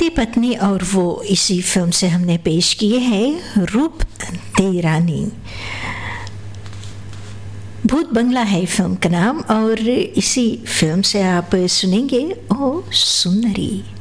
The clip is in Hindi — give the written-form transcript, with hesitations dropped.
पति पत्नी और वो इसी फिल्म से हमने पेश किए हैं रूप दे रानी। भूत बंगला है फिल्म का नाम और इसी फिल्म से आप सुनेंगे ओ सुंदरी।